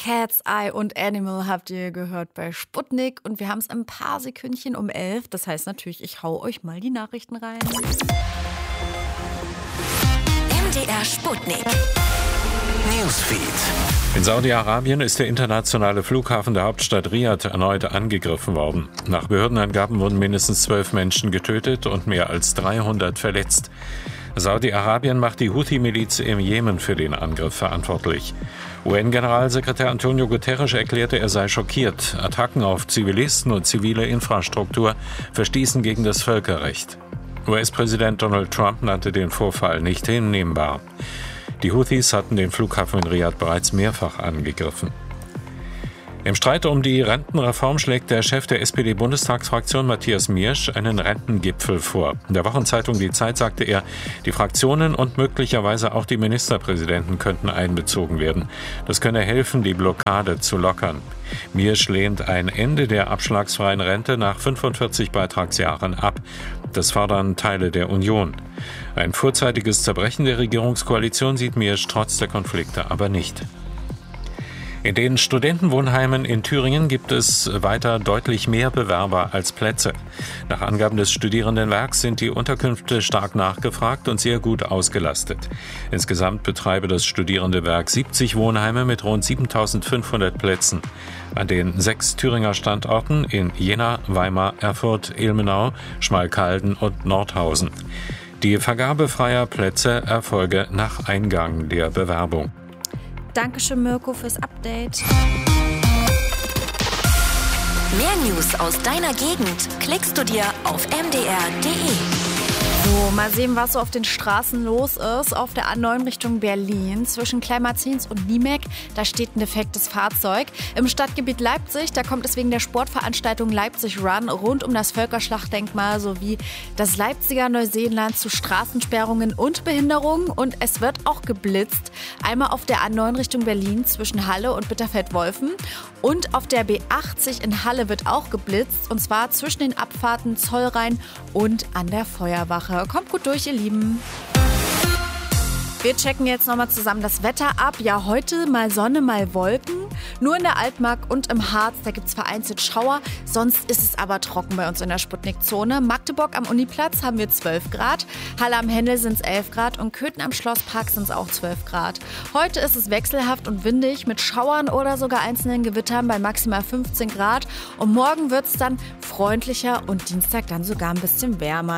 Cat's Eye und Animal habt ihr gehört bei Sputnik und wir haben es ein paar Sekündchen um 11. Das heißt natürlich, ich hau euch mal die Nachrichten rein. MDR Sputnik. Newsfeed. In Saudi-Arabien ist der internationale Flughafen der Hauptstadt Riad erneut angegriffen worden. Nach Behördenangaben wurden mindestens 12 Menschen getötet und mehr als 300 verletzt. Saudi-Arabien macht die Houthi-Miliz im Jemen für den Angriff verantwortlich. UN-Generalsekretär Antonio Guterres erklärte, er sei schockiert. Attacken auf Zivilisten und zivile Infrastruktur verstießen gegen das Völkerrecht. US-Präsident Donald Trump nannte den Vorfall nicht hinnehmbar. Die Houthis hatten den Flughafen in Riad bereits mehrfach angegriffen. Im Streit um die Rentenreform schlägt der Chef der SPD-Bundestagsfraktion Matthias Miersch einen Rentengipfel vor. In der Wochenzeitung Die Zeit sagte er, die Fraktionen und möglicherweise auch die Ministerpräsidenten könnten einbezogen werden. Das könne helfen, die Blockade zu lockern. Miersch lehnt ein Ende der abschlagsfreien Rente nach 45 Beitragsjahren ab. Das fordern Teile der Union. Ein vorzeitiges Zerbrechen der Regierungskoalition sieht Miersch trotz der Konflikte aber nicht. In den Studentenwohnheimen in Thüringen gibt es weiter deutlich mehr Bewerber als Plätze. Nach Angaben des Studierendenwerks sind die Unterkünfte stark nachgefragt und sehr gut ausgelastet. Insgesamt betreibe das Studierendenwerk 70 Wohnheime mit rund 7.500 Plätzen. An den 6 Thüringer Standorten in Jena, Weimar, Erfurt, Ilmenau, Schmalkalden und Nordhausen. Die Vergabe freier Plätze erfolge nach Eingang der Bewerbung. Dankeschön, Mirko, fürs Update. Mehr News aus deiner Gegend klickst du dir auf mdr.de. So, mal sehen, was so auf den Straßen los ist. Auf der A9 Richtung Berlin zwischen Kleinmarzins und Niemek, da steht ein defektes Fahrzeug. Im Stadtgebiet Leipzig, da kommt es wegen der Sportveranstaltung Leipzig Run rund um das Völkerschlachtdenkmal sowie das Leipziger Neuseeland zu Straßensperrungen und Behinderungen. Und es wird auch geblitzt. Einmal auf der A9 Richtung Berlin zwischen Halle und Bitterfeld-Wolfen. Und auf der B80 in Halle wird auch geblitzt. Und zwar zwischen den Abfahrten Zollrhein und an der Feuerwache. Kommt gut durch, ihr Lieben. Wir checken jetzt nochmal zusammen das Wetter ab. Ja, heute mal Sonne, mal Wolken. Nur in der Altmark und im Harz, da gibt es vereinzelt Schauer. Sonst ist es aber trocken bei uns in der Sputnik-Zone. Magdeburg am Uniplatz haben wir 12 Grad. Halle am Hendel sind es 11 Grad und Köthen am Schlosspark sind es auch 12 Grad. Heute ist es wechselhaft und windig mit Schauern oder sogar einzelnen Gewittern bei maximal 15 Grad. Und morgen wird es dann freundlicher und Dienstag dann sogar ein bisschen wärmer.